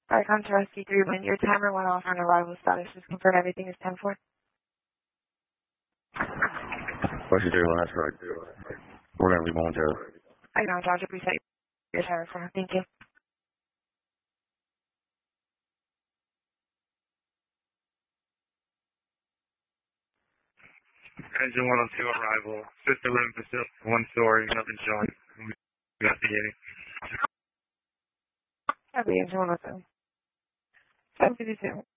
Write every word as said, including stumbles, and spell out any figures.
Alright, come to Rescue three. When your timer went off on arrival status, just confirm everything is ten four. Rescue three, that's right. We're going to leave momentarily. I know, Roger. Appreciate your timer for. Thank you. Engine one oh two arrival. Sister room facility, one story, nothing showing. Investigating. Copy, engine one oh two. seven fifty-two.